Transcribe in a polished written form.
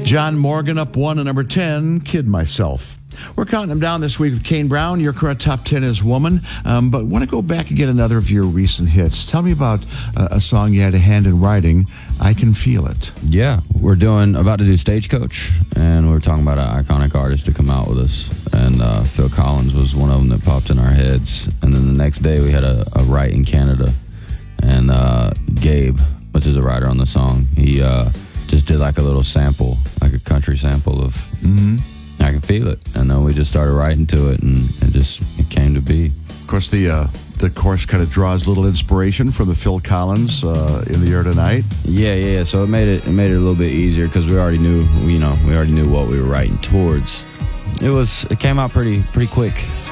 John Morgan up 1 at number 10, Kid Myself. We're counting them down this week with Kane Brown. Your current top 10 is Woman. But want to go back and get another of your recent hits. Tell me about a song you had a hand in writing, I Can Feel It. Yeah, we're about to do Stagecoach, and we're talking about an iconic artist to come out with us. And Phil Collins was one of them that popped in our heads. And then the next day we had a write in Canada. And Gabe, which is a writer on the song, he just did like a little sample, like a country sample of I Can Feel It. And then we just started writing to it, and it came to be. Of course, the chorus kind of draws a little inspiration from the Phil Collins In the Air Tonight. Yeah. So it made it a little bit easier because we already knew what we were writing towards. It came out pretty quick.